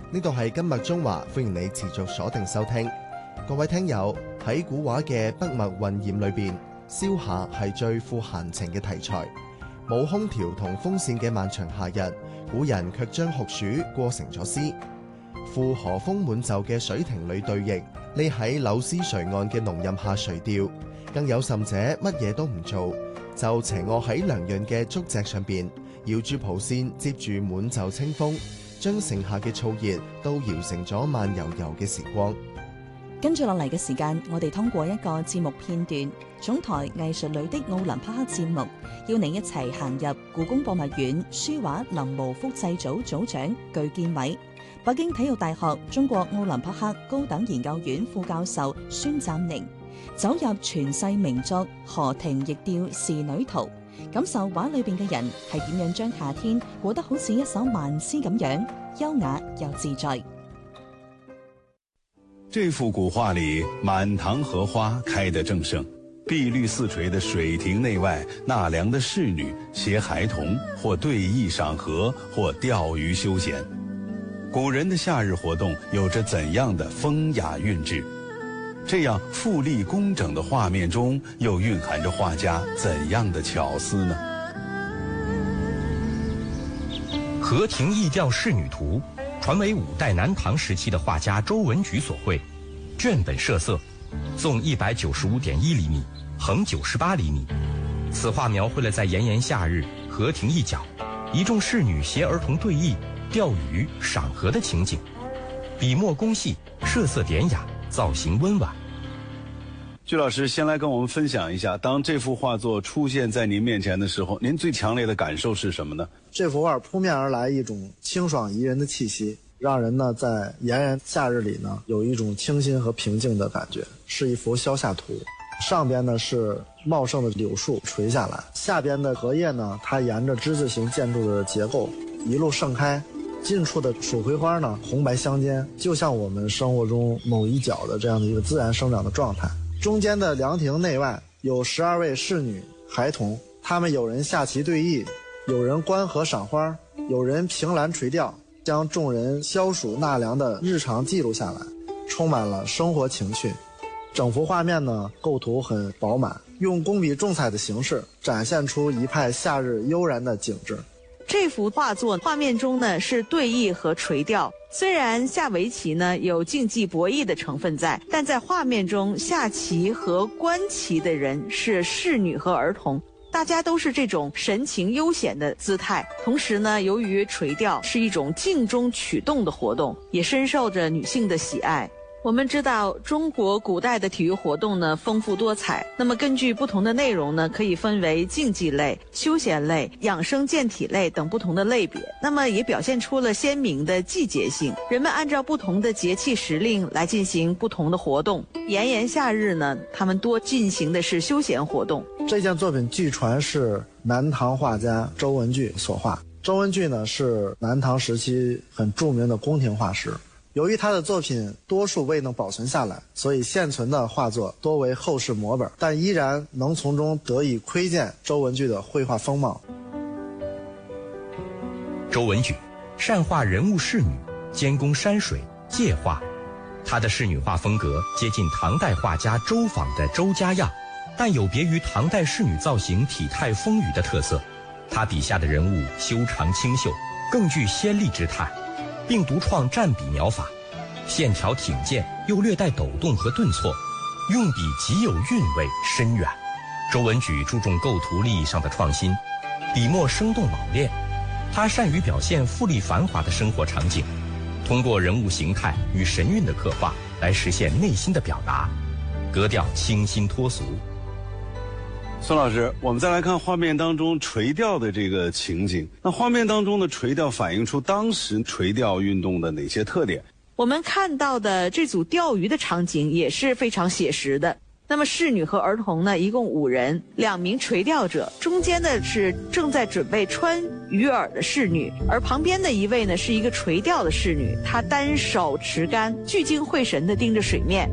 呢度係今日中華，歡迎你持續鎖定收聽。各位聽友，喺古畫嘅筆墨混染裏邊，燒夏係最富閒情嘅題材。冇空調同風扇嘅漫長夏日，古人卻將酷暑過成咗詩。赴和風滿袖嘅水亭裏對弈，匿喺柳絲垂岸嘅濃蔭下垂釣。更有甚者，乜嘢都唔做，就斜臥喺涼潤嘅竹席上邊，搖住蒲扇，接住滿袖清風，將盛夏嘅燥熱都搖成咗慢悠悠嘅時光。 跟住落嚟嘅時間，我哋通過一個節目片段，總台藝術旅的奧林匹克節目，邀你一齊行入故宮博物院書畫臨摹複製組組長具建偉、北京體育大學中國奧林匹克高等研究院副教授孫湛寧，走入傳世名作《荷亭驛調仕女圖》，感受畫裏邊嘅人係點樣將夏天過得好似一首慢詩咁樣優雅又自在。 這幅古畫裏，滿堂荷花開得正盛，碧綠四垂的水亭內外納涼的侍女攜孩童，或對弈賞荷，或釣魚休閒。古人的夏日活動有着怎樣的風雅韻致？這樣富麗工整的畫面中，又蘊含着畫家怎樣的巧思呢？ 《荷亭驛調仕女圖》傳為五代南唐時期的畫家周文舉所繪，卷本設色，縱195.1厘米，橫98厘米。此畫描繪了在炎炎夏日，荷亭一角，一眾侍女攜兒童對弈、釣魚、賞荷的情景，筆墨工細，設色典雅，造型溫婉。 具老師先來跟我們分享一下，當這幅畫作出現在您面前的時候，您最強烈的感受是什麼呢？ 這幅畫撲面而來一種清爽宜人的氣息，讓人呢在炎炎夏日裏呢有一種清新和平靜的感覺，是一幅消夏圖。上邊呢是茂盛的柳樹垂下來，下邊的荷葉呢它沿着之字形建築的結構一路盛開，近處的蜀葵花呢紅白相間，就像我們生活中某一角的這樣的一個自然生長的狀態。中間的涼亭內外有12位侍女孩童，他們有人下棋對弈，有人觀荷賞花，有人憑欄垂釣，將眾人消暑納涼的日常記錄下來，充滿了生活情趣。整幅畫面呢構圖很飽滿，用工筆重彩的形式展現出一派夏日悠然的景致。 這幅畫作畫面中呢是對弈和垂釣，雖然下圍棋呢有競技博弈的成分在，但在畫面中下棋和觀棋的人是侍女和兒童，大家都是這種神情悠閒的姿態。同時呢，由於垂釣是一種靜中取動的活動，也深受着女性的喜愛。我們知道中國古代的體育活動呢豐富多彩，那麼根據不同的內容呢可以分為競技類、休閒類、養生健體類等不同的類別，那麼也表現出了鮮明的季節性，人們按照不同的節氣時令來進行不同的活動。炎炎夏日呢，他們多進行的是休閒活動。 這件作品據傳是南唐畫家周文舉所畫。周文舉呢是南唐時期很著名的宮廷畫師。由於他的作品多數未能保存下來，所以現存的畫作多為後世摹本，但依然能從中得以窺見周文舉的繪畫風貌。 周文舉善畫人物侍女，兼工山水界畫，他的侍女畫風格接近唐代畫家周昉的周家樣，但有別於唐代侍女造型體態豐腴的特色。他筆下的人物修長清秀，更具仙麗之態，並獨創蘸筆描法，線條挺健又略帶抖動和頓挫，用筆極有韻味深遠。周文舉注重構圖立意上的創新，筆墨生動老練。他善於表現富麗繁華的生活場景，通過人物形態與神韻的刻畫來實現內心的表達，格調清新脫俗。 孫老師，我們再來看畫面當中垂釣的這個情景。那畫面當中的垂釣反映出當時垂釣運動的哪些特點？ 我們看到的這組釣魚的場景也是非常寫實的。那麼侍女和兒童呢，一共5人，2名垂釣者，中間的是正在準備穿魚饵的侍女，而旁邊的一位呢是一個垂釣的侍女，她單手持竿，聚精會神地盯着水面。